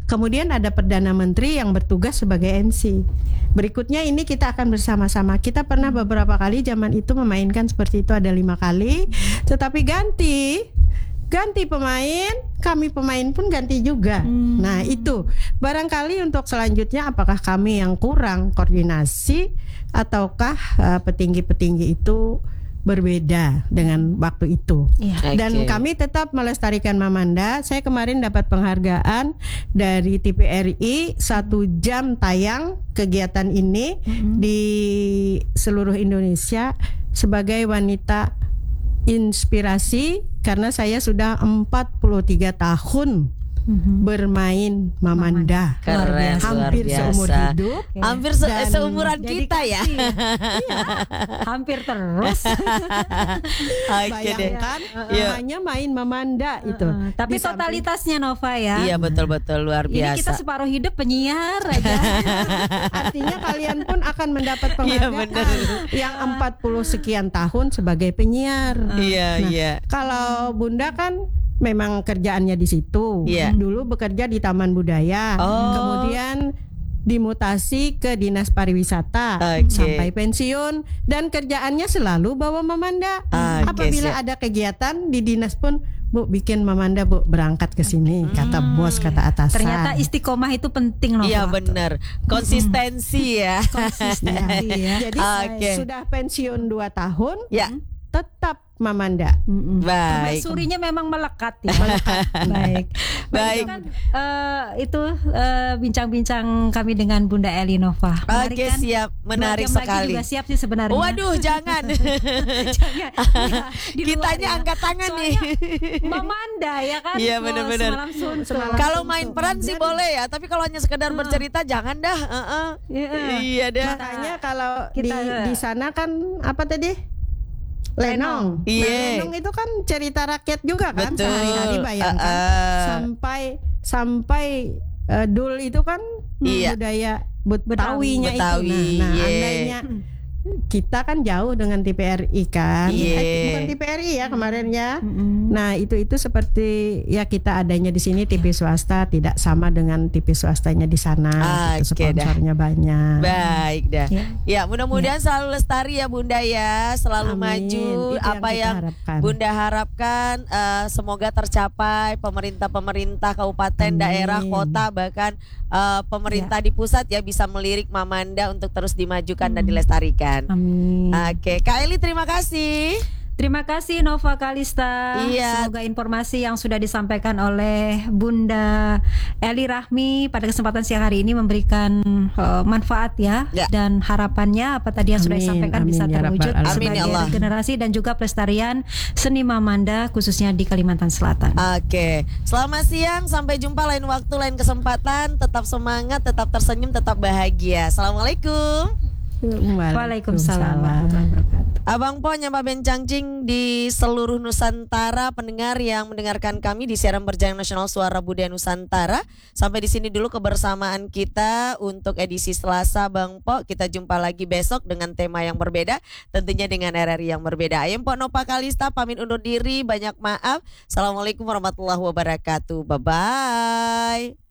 Kemudian ada Perdana Menteri yang bertugas sebagai MC. Berikutnya ini kita akan bersama-sama. Kita pernah beberapa kali zaman itu memainkan seperti itu, ada 5 kali. Tetapi ganti pemain, kami pemain pun ganti juga. Nah itu barangkali untuk selanjutnya apakah kami yang kurang koordinasi ataukah petinggi-petinggi itu berbeda dengan waktu itu. Dan kami tetap melestarikan Mamanda. Saya kemarin dapat penghargaan dari TVRI 1 jam tayang kegiatan ini di seluruh Indonesia sebagai wanita inspirasi, karena saya sudah 43 tahun bermain Mamanda. Keren, hampir seumur hidup. Hampir seumuran kita ya. Iya, hampir terus. Bayangkan hanya main Mamanda itu. Tapi totalitasnya Nova ya. Iya betul-betul luar biasa. Ini kita separuh hidup penyiar aja. Artinya kalian pun akan mendapat penghargaan yang 40 sekian tahun sebagai penyiar. Iya. Kalau Bunda kan memang kerjaannya di situ. Dulu bekerja di Taman Budaya, kemudian dimutasi ke Dinas Pariwisata sampai pensiun, dan kerjaannya selalu bawa Mamanda. Apabila ada kegiatan di dinas pun, Bu bikin Mamanda, Bu berangkat ke sini, kata bos, kata atasan. Ternyata istiqomah itu penting loh. Iya benar. Konsistensi ya. Konsistensi ya. Jadi sudah pensiun 2 tahun, tetap Mamanda. Baik. Surinya memang melekat ya. Baik. Kan, itu bincang-bincang kami dengan Bunda Eli Nova. Oke, siap. Menarik sekali. Juga siap sih sebenarnya. Waduh, jangan. Jangan. Kitanya angkat tangan nih. Mamanda ya kan. Iya benar-benar. Kalau main peran sih boleh ya, tapi kalau hanya sekedar bercerita jangan dah. Iya dah. Makanya kalau di sana kan apa tadi? Lenong. Lenong itu kan cerita rakyat juga kan. Betul. Sehari-hari bayangkan. Sampai dul itu kan budaya Betawinya itu. Nah, andainya kita kan jauh dengan TVRI kan. Bukan TVRI ya kemarin ya. Nah, itu seperti ya kita adanya di sini TV swasta tidak sama dengan TV swastanya di sana. Sponsornya banyak. Baik dah. Ya, mudah-mudahan selalu lestari ya Bunda ya, selalu maju. Itu apa yang Bunda harapkan semoga tercapai. Pemerintah kabupaten, daerah, kota, bahkan pemerintah di pusat ya bisa melirik Mamanda untuk terus dimajukan dan dilestarikan. Amin. Oke, Kak Eli terima kasih. Terima kasih Nova Kalista. Semoga informasi yang sudah disampaikan oleh Bunda Eli Rahmi pada kesempatan siang hari ini memberikan manfaat ya. Dan harapannya apa tadi yang sudah disampaikan bisa terwujud sebagai generasi dan juga pelestarian seni Mamanda khususnya di Kalimantan Selatan. Oke, selamat siang, sampai jumpa lain waktu, lain kesempatan. Tetap semangat, tetap tersenyum, tetap bahagia. Assalamualaikum. Waalaikumsalam. Abang Po nyapa bencangcing di seluruh Nusantara, pendengar yang mendengarkan kami di siaran berjalan nasional Suara Budaya Nusantara. Sampai di sini dulu kebersamaan kita untuk edisi Selasa, Bang Po. Kita jumpa lagi besok dengan tema yang berbeda, tentunya dengan RRI yang berbeda. Ayam Po Nova Kalista pamit undur diri, banyak maaf. Assalamualaikum warahmatullahi wabarakatuh. Bye bye.